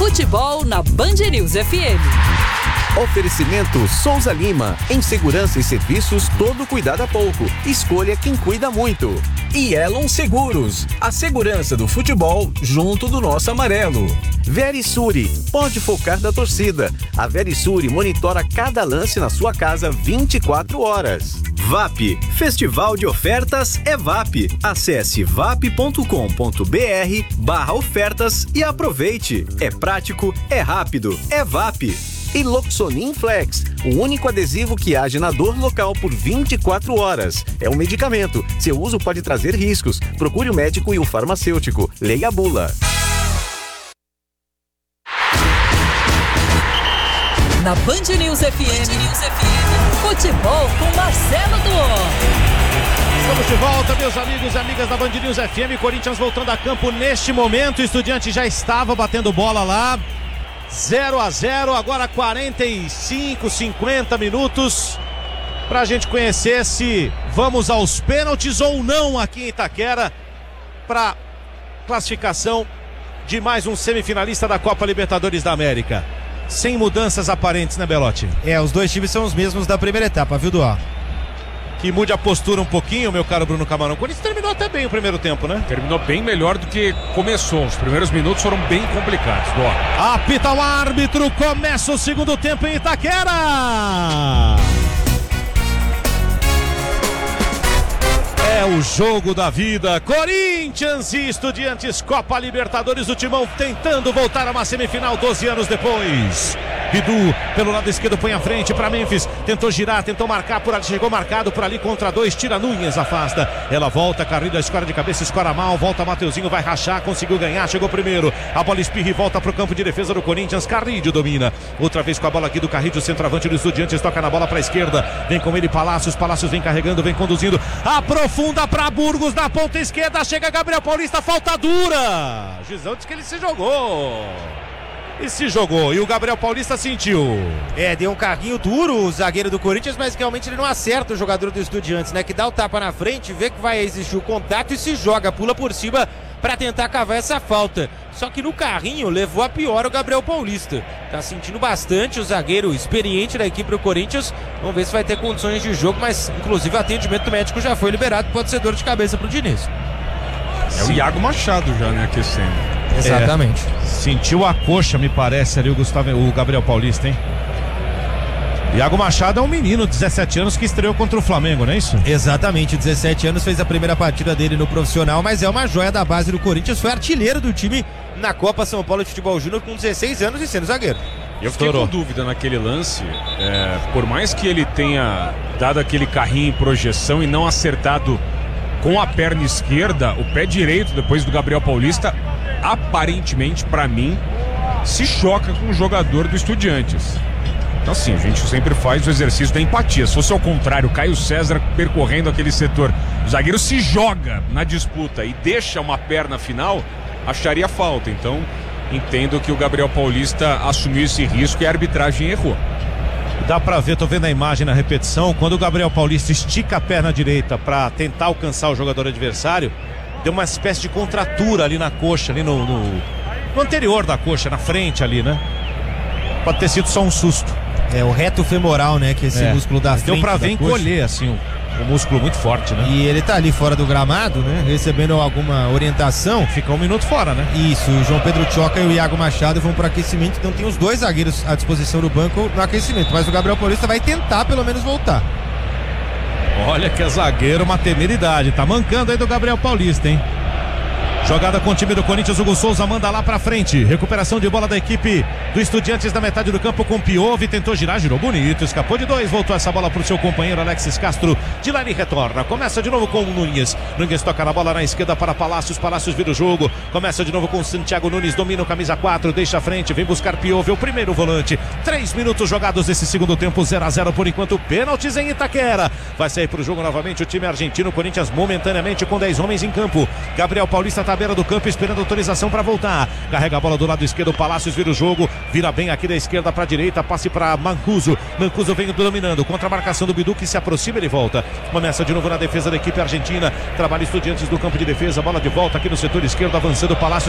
Futebol na Band News FM. Oferecimento Souza Lima. Em segurança e serviços, todo cuidado é pouco. Escolha quem cuida muito. E Elon Seguros. A segurança do futebol junto do nosso amarelo. Verisure. Pode focar da torcida. A Verisure monitora cada lance na sua casa 24 horas. VAP. Festival de Ofertas é VAP. Acesse vap.com.br/ofertas e aproveite. É prático, é rápido, é VAP. E Loxonin Flex, o único adesivo que age na dor local por 24 horas. É um medicamento. Seu uso pode trazer riscos. Procure o médico e o farmacêutico. Leia a bula. Na Band News FM, futebol com Marcelo Duó. Estamos de volta, meus amigos e amigas da Band News FM. Corinthians voltando a campo neste momento. O Estudiantes já estava batendo bola lá. 0-0, agora 45, 50 minutos pra gente conhecer se vamos aos pênaltis ou não aqui em Itaquera pra classificação de mais um semifinalista da Copa Libertadores da América. Sem mudanças aparentes, né, Belotti? Os dois times são os mesmos da primeira etapa, viu, Duá? Que mude a postura um pouquinho, meu caro Bruno Camarão. O Corinthians terminou até bem o primeiro tempo, né? Terminou bem melhor do que começou. Os primeiros minutos foram bem complicados. Boa. Apita o árbitro, começa o segundo tempo em Itaquera. É o jogo da vida. Corinthians e Estudiantes, Copa Libertadores, o Timão tentando voltar a uma semifinal 12 anos depois. Bidu, pelo lado esquerdo, põe à frente para Memphis. Tentou girar, tentou marcar por ali, chegou marcado por ali contra dois. Tira Nunes, afasta. Ela volta, Carrilho, escora de cabeça, escora mal. Volta Mateuzinho, vai rachar, conseguiu ganhar, chegou primeiro. A bola espirra e volta para o campo de defesa do Corinthians. Carrilho domina. Outra vez com a bola aqui do Carrilho, centroavante do Estudiantes. Toca na bola para a esquerda. Vem com ele Palácios. Palácios vem carregando, vem conduzindo. Aprofunda para Burgos na ponta esquerda. Chega Gabriel Paulista, falta dura. Gizão disse que ele se jogou. E o Gabriel Paulista sentiu. Deu um carrinho duro o zagueiro do Corinthians, mas realmente ele não acerta o jogador do Estudiantes, né? Que dá o tapa na frente, vê que vai existir o contato e se joga, pula por cima para tentar cavar essa falta. Só que no carrinho levou a pior o Gabriel Paulista. Tá sentindo bastante o zagueiro experiente da equipe do Corinthians. Vamos ver se vai ter condições de jogo, mas inclusive o atendimento médico já foi liberado, pode ser dor de cabeça pro Diniz. É o Iago Machado já, né, aquecendo. Exatamente. Sentiu a coxa, me parece, ali o Gabriel Paulista, hein? Iago Machado é um menino, 17 anos, que estreou contra o Flamengo, não é isso? Exatamente, 17 anos, fez a primeira partida dele no profissional, mas é uma joia da base do Corinthians, foi artilheiro do time na Copa São Paulo de Futebol Júnior com 16 anos e sendo zagueiro. Eu fiquei com dúvida naquele lance, por mais que ele tenha dado aquele carrinho em projeção e não acertado com a perna esquerda, o pé direito depois do Gabriel Paulista, aparentemente, pra mim, se choca com o jogador do Estudiantes. Então assim, a gente sempre faz o exercício da empatia. Se fosse ao contrário, Caio César percorrendo aquele setor, o zagueiro se joga na disputa e deixa uma perna final, acharia falta. Então entendo que o Gabriel Paulista assumiu esse risco e a arbitragem errou. Dá pra ver, tô vendo a imagem na repetição, quando o Gabriel Paulista estica a perna direita pra tentar alcançar o jogador adversário, deu uma espécie de contratura ali na coxa, ali no anterior da coxa, na frente ali, né? Pode ter sido só um susto. O reto femoral, né? Que esse músculo da frente. Deu pra ver encolher, assim, um músculo muito forte, né? E ele tá ali fora do gramado, né? Recebendo alguma orientação. Fica um minuto fora, né? Isso, o João Pedro Tchoca e o Iago Machado vão pro aquecimento, então tem os dois zagueiros à disposição do banco no aquecimento, mas o Gabriel Paulista vai tentar pelo menos voltar. Olha que é zagueiro, uma temeridade, tá mancando aí do Gabriel Paulista, hein? Jogada com o time do Corinthians, Hugo Souza manda lá pra frente. Recuperação de bola da equipe do Estudiantes na metade do campo com Piove. Tentou girar, girou bonito, escapou de dois. Voltou essa bola pro seu companheiro Alexis Castro. De lá ele retorna. Começa de novo com o Nunes. Nunes toca na bola na esquerda para Palácios. Palácios vira o jogo. Começa de novo com o Santiago Nunes. Domina o camisa 4. Deixa a frente. Vem buscar Piove, o primeiro volante. 3 minutos jogados desse segundo tempo. 0-0 por enquanto. Pênaltis em Itaquera. Vai sair pro jogo novamente o time argentino. Corinthians momentaneamente com 10 homens em campo. Gabriel Paulista tá à beira do campo esperando autorização para voltar. Carrega a bola do lado esquerdo. Palácios vira o jogo. Vira bem aqui da esquerda para a direita. Passe para Mancuso. Mancuso vem dominando. Contra a marcação do Bidu que se aproxima. Ele volta. Começa de novo na defesa da equipe argentina. Trabalha Estudiantes do campo de defesa. Bola de volta aqui no setor esquerdo. Avançando Palácios.